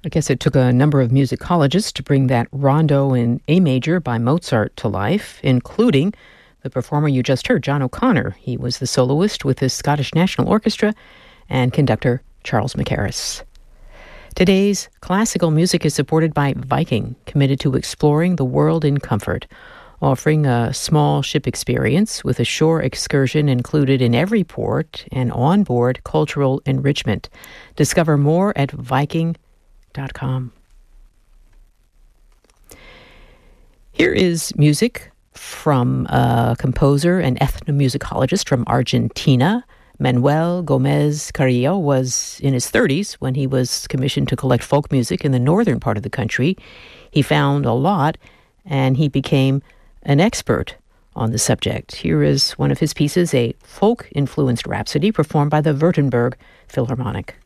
I guess it took a number of musicologists to bring that rondo in A major by Mozart to life, including the performer you just heard, John O'Connor. He was the soloist with the Scottish National Orchestra and conductor Charles Mackerras. Today's classical music is supported by Viking, committed to exploring the world in comfort, offering a small ship experience with a shore excursion included in every port and onboard cultural enrichment. Discover more at Viking.com. Here is music from a composer and ethnomusicologist from Argentina. Manuel Gomez Carrillo was in his 30s when he was commissioned to collect folk music in the northern part of the country. He found a lot, and he became an expert on the subject. Here is one of his pieces, a folk-influenced rhapsody performed by the Württemberg Philharmonic.